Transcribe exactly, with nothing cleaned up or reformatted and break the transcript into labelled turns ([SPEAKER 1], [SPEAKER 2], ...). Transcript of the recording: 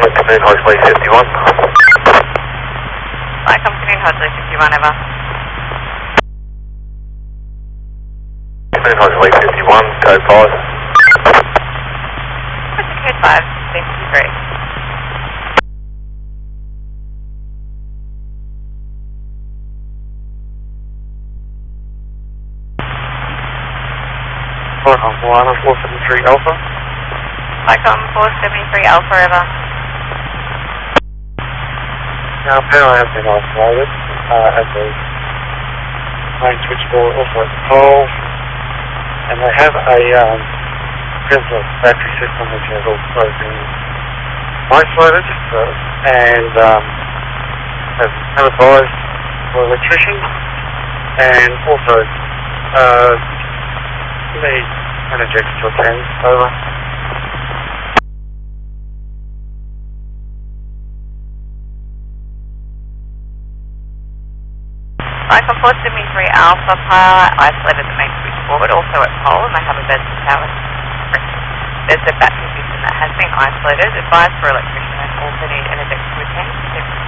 [SPEAKER 1] Afternoon, Hodgley fifty-one.
[SPEAKER 2] Mike, afternoon, Hodgley fifty-one, ever.
[SPEAKER 1] Afternoon, Hodgley fifty-one, code five.
[SPEAKER 2] What's the code five? fifty-three.
[SPEAKER 3] Icon Moana four seventy-three Alpha.
[SPEAKER 2] Icon four seventy-three Alpha, ever.
[SPEAKER 3] Now, power has been isolated uh, at the main switchboard, also at the pole, and they have a um, Tesla battery system which has also been isolated, uh, and um, have advised for electrician, and also uh, need energetic to attend. Over.
[SPEAKER 2] Icon four seventy-three Alpha, power isolated the main switchboard, but also at pole, and they have a bed power. There's a battery system that has been isolated, advised for electrician, and also need energetic to attend.